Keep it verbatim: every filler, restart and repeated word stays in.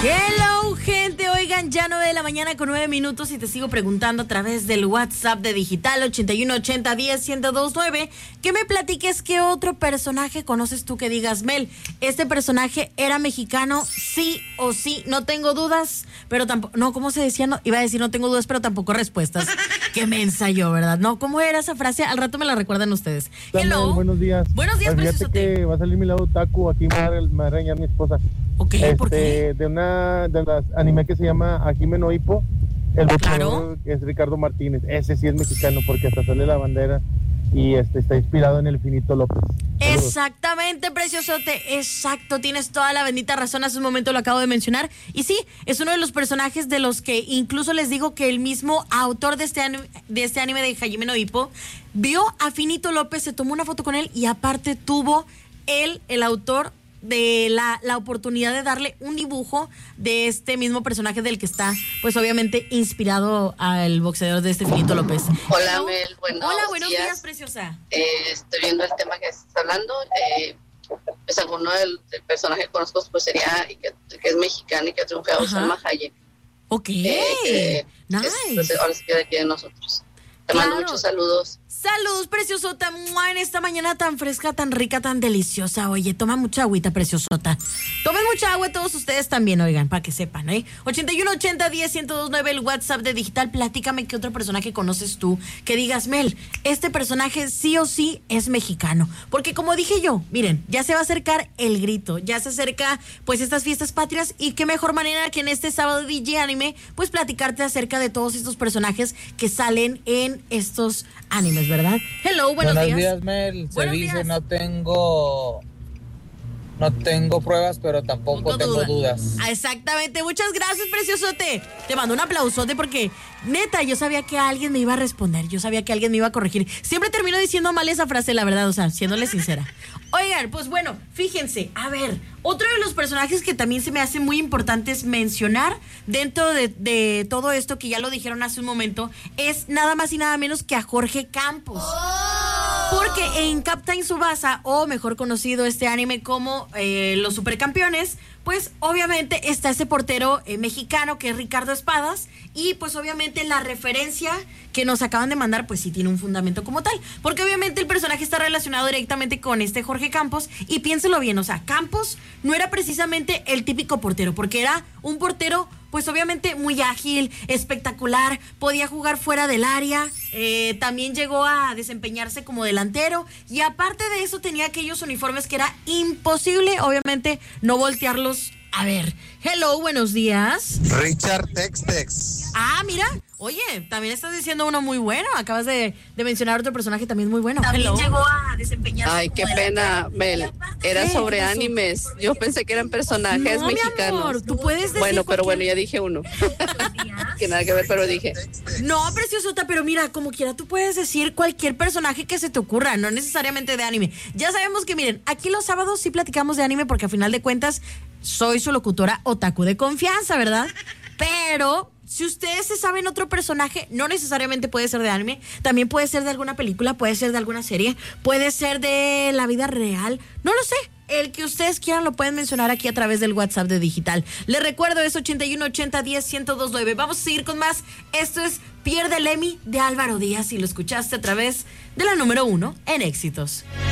Hello, gente. Oigan, ya nueve de la mañana con nueve minutos y te sigo preguntando a través del WhatsApp de Digital ochenta y uno ochenta diez ciento dos nueve que me platiques qué otro personaje conoces tú que digas, Mel, este personaje era mexicano, sí o sí, no tengo dudas, pero tampoco, no, ¿cómo se decía? No, iba a decir no tengo dudas, pero tampoco respuestas. Qué mensa yo, ¿verdad? No, ¿cómo era esa frase? Al rato me la recuerdan ustedes. Hello. Mel, buenos días. Buenos días, pues preciosote. Fíjate que va a salir mi lado otaku, aquí me va a, me va a regañar mi esposa. Ok, este, ¿por qué? De una de las anime que se llama Hajime no Ippo, el Claro. boxeador es Ricardo Martínez. Ese sí es mexicano porque hasta sale la bandera y este está inspirado en el Finito López. Saludos. Exactamente, preciosote, exacto, tienes toda la bendita razón, hace un momento lo acabo de mencionar, y sí, es uno de los personajes de los que incluso les digo que el mismo autor de este anime, de este anime de Hajime no Ippo vio a Finito López, se tomó una foto con él y aparte tuvo él, el autor, de la, la oportunidad de darle un dibujo de este mismo personaje del que está, pues obviamente inspirado al boxeador de este Finito López. Hola, Hello. Mel, buenos Hola, buenos días, días preciosa. Eh, estoy viendo el tema que estás hablando. Eh, pues alguno del, del personaje que conozco pues sería que, que es mexicano y que ha triunfado, Salma Hayek. Ok, Eh, que nice. es, pues, ahora sí que de aquí de nosotros. Te Claro. mando muchos saludos. Saludos, preciosota, ¡mua! En esta mañana tan fresca, tan rica, tan deliciosa. Oye, toma mucha agüita, preciosota. Tomen mucha agua todos ustedes también, oigan, para que sepan, ¿eh? ochenta y uno ochenta diez ciento dos nueve, el WhatsApp de Digital. Platícame qué otro personaje conoces tú. Que digas, Mel, este personaje sí o sí es mexicano. Porque como dije yo, miren, ya se va a acercar el grito, ya se acerca, pues, estas fiestas patrias. Y qué mejor manera que en este sábado D J Anime, pues, platicarte acerca de todos estos personajes que salen en estos animes, ¿verdad? Hello, buenos, buenos días. días, Mel. Se Buenos dice días. no tengo no tengo pruebas, pero tampoco Poco tengo duda. dudas. Ah, exactamente, muchas gracias, preciosote. Te mando un aplausote porque, neta, yo sabía que alguien me iba a responder, yo sabía que alguien me iba a corregir. Siempre termino diciendo mal esa frase, la verdad, o sea, siéndole sincera. Oigan, pues bueno, fíjense, a ver, otro de los personajes que también se me hace muy importantes mencionar dentro de, de todo esto que ya lo dijeron hace un momento, es nada más y nada menos que a Jorge Campos. Porque en Captain Tsubasa, o mejor conocido este anime como eh, Los Supercampeones, pues obviamente está ese portero eh, mexicano que es Ricardo Espadas, y pues obviamente la referencia que nos acaban de mandar pues sí tiene un fundamento como tal, porque obviamente el personaje está relacionado directamente con este Jorge Campos, y piénselo bien, o sea, Campos no era precisamente el típico portero, porque era un portero pues obviamente muy ágil, espectacular, podía jugar fuera del área, eh, también llegó a desempeñarse como delantero, y aparte de eso tenía aquellos uniformes que era imposible, obviamente, no voltearlos a ver. Hello, buenos días. Richard Tex-Tex. Ah, mira, oye, también estás diciendo uno muy bueno, acabas de, de mencionar otro personaje también muy bueno. También Hello. llegó a desempeñarse. Ay, qué como pena, Mel. Era ¿Qué? sobre ¿Qué pasó? animes. Yo pensé que eran personajes No, mi mexicanos. amor, tú puedes decir Bueno, pero bueno, cualquier- ya dije uno. Que nada que ver, pero dije. No, preciosota, pero mira, como quiera, tú puedes decir cualquier personaje que se te ocurra, no necesariamente de anime. Ya sabemos que, miren, aquí los sábados sí platicamos de anime porque a final de cuentas soy su locutora otaku de confianza, ¿verdad? Pero si ustedes se saben otro personaje, no necesariamente puede ser de anime, también puede ser de alguna película, puede ser de alguna serie, puede ser de la vida real, no lo sé. El que ustedes quieran lo pueden mencionar aquí a través del WhatsApp de Digital. Les recuerdo, es ochenta y uno ochenta diez ciento dos nueve. Vamos a seguir con más. Esto es Pierde el Emmy de Álvaro Díaz y lo escuchaste a través de la número uno en éxitos.